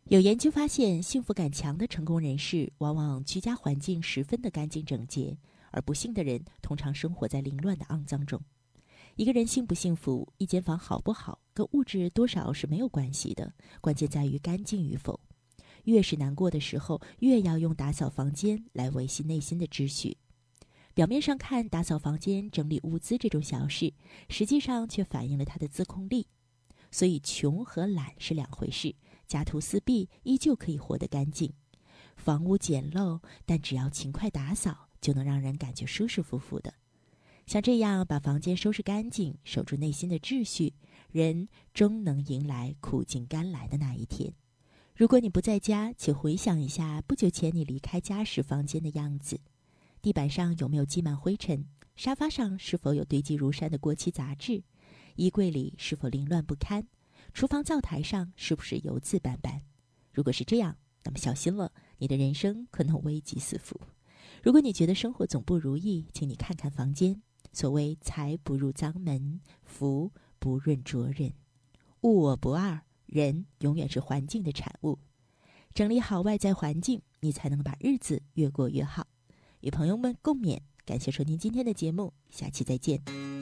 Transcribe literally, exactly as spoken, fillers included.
有研究发现，幸福感强的成功人士往往居家环境十分的干净整洁，而不幸的人通常生活在凌乱的肮脏中。一个人幸不幸福，一间房好不好，跟物质多少是没有关系的，关键在于干净与否。越是难过的时候，越要用打扫房间来维系内心的秩序。表面上看，打扫房间、整理物资这种小事，实际上却反映了他的自控力。所以穷和懒是两回事，家徒四壁依旧可以活得干净。房屋简陋，但只要勤快打扫，就能让人感觉舒舒服服的。像这样把房间收拾干净，守住内心的秩序，人终能迎来苦尽甘来的那一天。如果你不在家，请回想一下不久前你离开家时房间的样子。地板上有没有积满灰尘？沙发上是否有堆积如山的过期杂志？衣柜里是否凌乱不堪？厨房灶台上是不是油渍斑斑？如果是这样，那么小心了，你的人生可能危机四伏。如果你觉得生活总不如意，请你看看房间。所谓财不入脏门，福不润浊人。物我不二，人永远是环境的产物。整理好外在环境，你才能把日子越过越好。与朋友们共勉，感谢收听今天的节目，下期再见。